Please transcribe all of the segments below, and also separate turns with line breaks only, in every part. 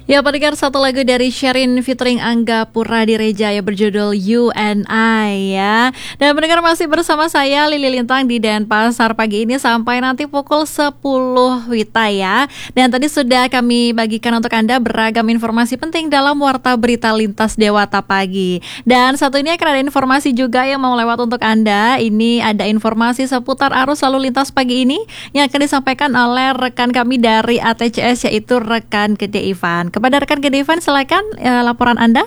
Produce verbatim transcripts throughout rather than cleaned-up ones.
Ya, pendengar, satu lagu dari Sherin featuring Angga Puradireja yang berjudul You and I ya. Dan pendengar, masih bersama saya Lili Lintang di Denpasar pagi ini sampai nanti pukul sepuluh Wita ya. Dan tadi sudah kami bagikan untuk Anda beragam informasi penting dalam Warta Berita Lintas Dewata pagi. Dan satu ini akan ada informasi juga yang mau lewat untuk Anda. Ini ada informasi seputar arus lalu lintas pagi ini yang akan disampaikan oleh rekan kami dari A T C S, yaitu rekan Gede Ivan. Kepada rekan Gede Ivan, silakan eh, laporan Anda.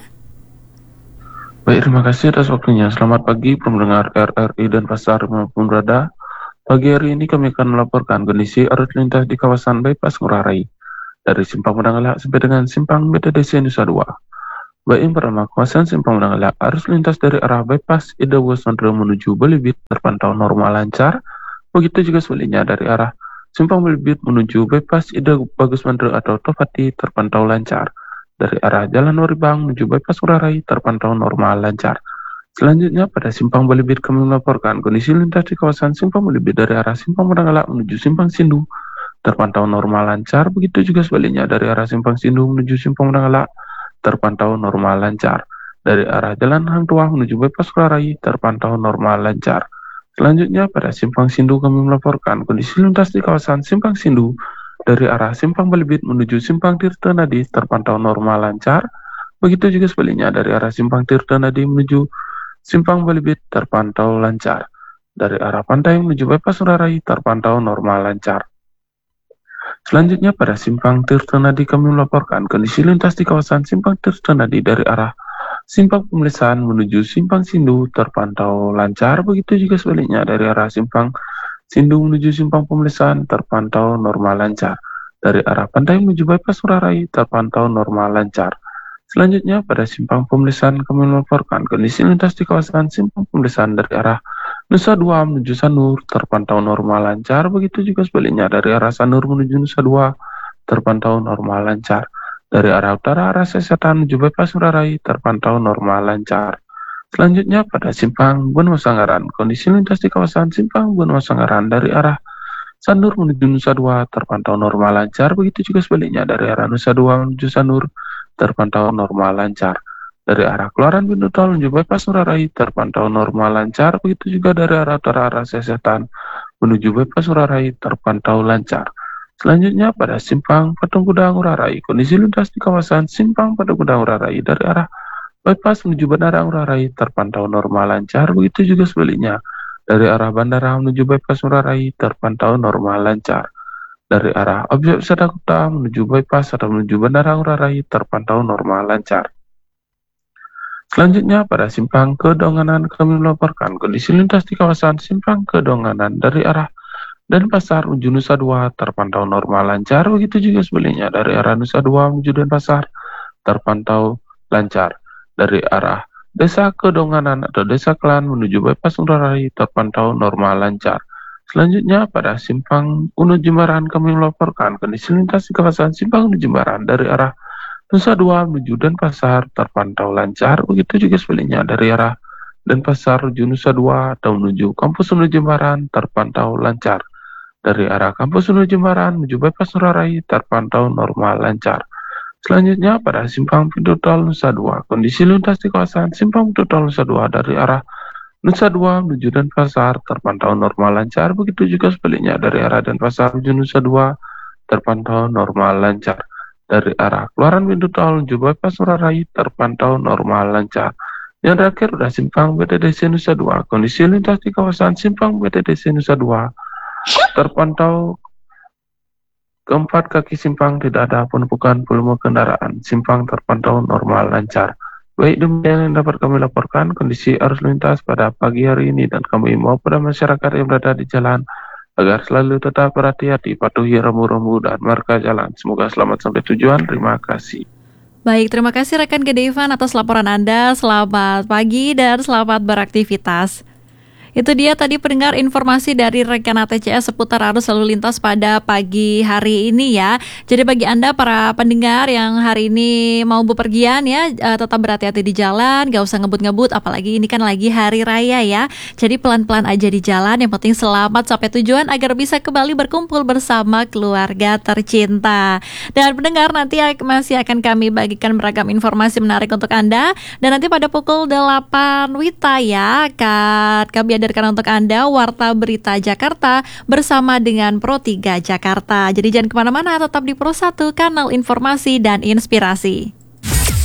Baik, terima kasih atas waktunya. Selamat pagi pendengar R R I Denpasar maupun berada. Pagi hari ini kami akan melaporkan kondisi arus lintas di kawasan Bypass Ngurah Rai dari Simpang Menangelak sampai dengan Simpang B T D C Nusa Dua. Baik, yang pertama, kawasan Simpang Menangelak, arus lintas dari arah Bypass Ida Wasondro menuju Belibit terpantau normal lancar. Begitu juga sebaliknya dari arah Simpang Belibit menuju Bypass Ida Bagus Mandra atau Topati terpantau lancar. Dari arah Jalan Waribang menuju Bypass Ngurah Rai terpantau normal lancar. Selanjutnya pada Simpang Belibit kami melaporkan kondisi lintas di kawasan Simpang Belibit dari arah Simpang Menangelak menuju Simpang Sindu terpantau normal lancar. Begitu juga sebaliknya dari arah Simpang Sindu menuju Simpang Menangelak terpantau normal lancar. Dari arah Jalan Hang Tuah menuju Bypass Ngurah Rai terpantau normal lancar. Selanjutnya pada Simpang Sindu kami melaporkan kondisi lintas di kawasan Simpang Sindu dari arah Simpang Belibit menuju Simpang Tirta Nadi terpantau normal lancar. Begitu juga sebaliknya dari arah Simpang Tirta Nadi menuju Simpang Belibit terpantau lancar. Dari arah pantai menuju Bypass Ngurah Rai terpantau normal lancar. Selanjutnya pada Simpang Tirta Nadi kami melaporkan kondisi lintas di kawasan Simpang Tirta Nadi dari arah Simpang Pemelisahan menuju Simpang Sindu terpantau lancar. Begitu juga sebaliknya dari arah Simpang Sindu menuju Simpang Pemelisahan terpantau normal lancar. Dari arah pantai menuju Bypass Ngurah Rai terpantau normal lancar. Selanjutnya pada Simpang Pemelisahan kami melaporkan kondisi lintas di kawasan Simpang Pemelisahan dari arah Nusa Dua menuju Sanur terpantau normal lancar. Begitu juga sebaliknya dari arah Sanur menuju Nusa Dua terpantau normal lancar. Dari arah utara arah Sesetan menuju Bypass Ngurah Rai terpantau normal lancar. Selanjutnya pada Simpang Benua Sanggaran, kondisi lintas di kawasan Simpang Benua Sanggaran dari arah Sanur menuju Nusa Dua terpantau normal lancar. Begitu juga sebaliknya dari arah Nusa Dua menuju Sanur terpantau normal lancar. Dari arah keluaran pintu tol menuju Bypass Ngurah Rai terpantau normal lancar. Begitu juga dari arah utara arah Sesetan menuju Bypass Ngurah Rai terpantau lancar. Selanjutnya pada Simpang Patung Kuda Ngurah Rai, kondisi lintas di kawasan Simpang Patung Kuda Ngurah Rai dari arah Bypass menuju Bandara Ngurah Rai terpantau normal lancar. Begitu juga sebaliknya dari arah Bandara menuju Bypass Ngurah Rai terpantau normal lancar. Dari arah Objek Wisata Kuta menuju Bypass atau menuju Bandara Ngurah Rai terpantau normal lancar. Selanjutnya pada Simpang Kedonganan kami melaporkan kondisi lintas di kawasan Simpang Kedonganan dari arah Denpasar menuju Nusa Dua terpantau normal lancar. Begitu juga sebaliknya dari arah Nusa Dua menuju Denpasar terpantau lancar. Dari arah Desa Kedonganan atau Desa Klan menuju Bypass Ngurah Rai terpantau normal lancar. Selanjutnya pada Simpang Uno Jimbaran kami melaporkan kondisi lintas di kawasan Simpang Uno Jimbaran dari arah Nusa Dua menuju Denpasar terpantau lancar. Begitu juga sebaliknya dari arah Denpasar menuju Nusa Dua atau menuju Kampus Uno Jimbaran terpantau lancar. Dari arah Kampus Uno Jimbaran menuju Bypass Ngurah Rai terpantau normal lancar. Selanjutnya pada Simpang Pintu Tol Nusa Dua, kondisi lintas di kawasan Simpang Pintu Tol Nusa Dua dari arah Nusa Dua menuju Denpasar terpantau normal lancar. Begitu juga sebaliknya dari arah Denpasar menuju Nusa Dua terpantau normal lancar. Dari arah keluaran pintu tol menuju Bypass Ngurah Rai terpantau normal lancar. Yang terakhir adalah Simpang B T D C Nusa Dua, kondisi lintas di kawasan Simpang B T D C Nusa Dua terpantau keempat kaki simpang tidak ada penumpukan volume kendaraan. Simpang terpantau normal lancar. Baik, demikian yang dapat kami laporkan kondisi arus lintas pada pagi hari ini, dan kami mau pada masyarakat yang berada di jalan agar selalu tetap berhati-hati, patuhi rambu-rambu dan marka jalan. Semoga selamat sampai tujuan. Terima kasih.
Baik, terima kasih rekan Gede Ivan atas laporan Anda. Selamat pagi dan selamat beraktivitas. Itu dia tadi pendengar informasi dari rekan A T C S seputar arus lalu lintas pada pagi hari ini ya. Jadi bagi Anda para pendengar yang hari ini mau bepergian ya, uh, tetap berhati-hati di jalan, gak usah ngebut-ngebut, apalagi ini kan lagi hari raya ya. Jadi pelan-pelan aja di jalan, yang penting selamat sampai tujuan agar bisa kembali berkumpul bersama keluarga tercinta. Dan pendengar, nanti masih akan kami bagikan beragam informasi menarik untuk Anda. Dan nanti pada pukul delapan Wita ya, akan kami hadirkan untuk Anda Warta Berita Jakarta bersama dengan Pro tiga Jakarta. Jadi jangan kemana-mana, tetap di Pro satu, kanal informasi dan inspirasi.